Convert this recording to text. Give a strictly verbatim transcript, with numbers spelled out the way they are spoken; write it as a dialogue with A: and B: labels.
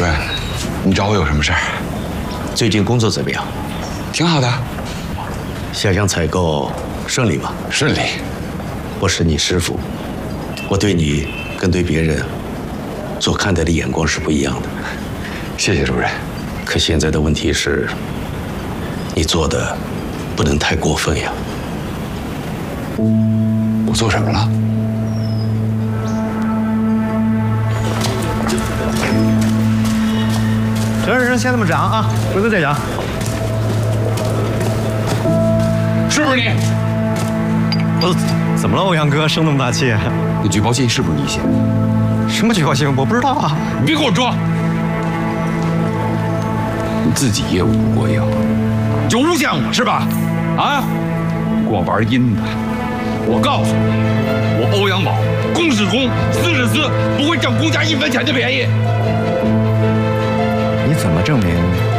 A: 主任，你找我有什么事儿？
B: 最近工作怎么样？
A: 挺好的。
B: 下乡采购顺利吗？
A: 顺利。
B: 我是你师傅，我对你跟对别人所看待的眼光是不一样的。
A: 谢谢主任。
B: 可现在的问题是，你做的不能太过分呀。
A: 我做什么了？
C: 这事先这么讲啊，回头再讲。
A: 是不是你？
C: 呃，怎么了，欧阳哥，生那么大气？
A: 那举报信是不是你写的？
C: 什么举报信？我不知道啊。
A: 你别给我装！你自己业务不过硬，就诬陷我是吧？啊！你跟我玩阴的！我告诉你，我欧阳宝公是公，私是私，不会占公家一分钱的便宜。
C: 你怎么证明